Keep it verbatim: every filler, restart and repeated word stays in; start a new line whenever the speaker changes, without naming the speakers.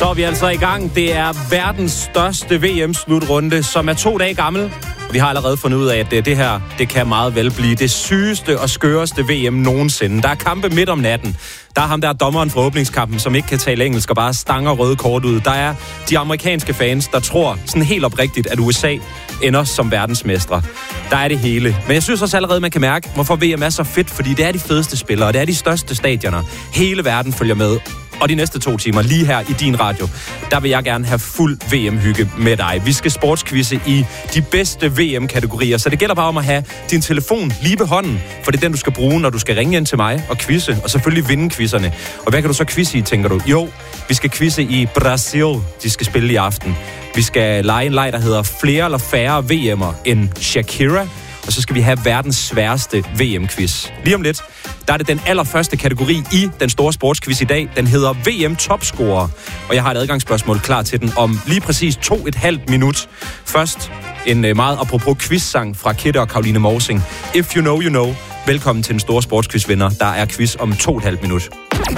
Så er vi altså i gang. Det er verdens største V M-slutrunde, som er to dage gammel. Vi har allerede fundet ud af, at det her det kan meget vel blive det sygeste og skøreste V M nogensinde. Der er kampe midt om natten. Der er ham, der er dommeren fra åbningskampen, som ikke kan tale engelsk og bare stanger røde kort ud. Der er de amerikanske fans, der tror sådan helt oprigtigt, at U S A ender som verdensmestre. Der er det hele. Men jeg synes også allerede, man kan mærke, hvorfor V M er så fedt, fordi det er de fedeste spillere, det er de største stadioner. Hele verden følger med. Og de næste to timer, lige her i din radio, der vil jeg gerne have fuld V M-hygge med dig. Vi skal sportskvizze i de bedste V M-kategorier, så det gælder bare om at have din telefon lige ved hånden, for det er den, du skal bruge, når du skal ringe ind til mig og quizze, og selvfølgelig vinde quizzerne. Og hvad kan du så quizze i, tænker du? Jo, vi skal quizze i Brasil, de skal spille i aften. Vi skal lege en leg, der hedder flere eller færre V M'er end Shakira, og så skal vi have verdens sværeste V M-quiz. Lige om lidt, der er det den allerførste kategori i den store sportsquiz i dag. Den hedder V M-topscorer, og jeg har et adgangsspørgsmål klar til den om lige præcis to et halvt minut. Først en meget apropos quiz-sang fra Kidde og Karoline Morsing. If you know, you know. Velkommen til den store sportsquiz-vinder. Der er quiz om to et halvt minut.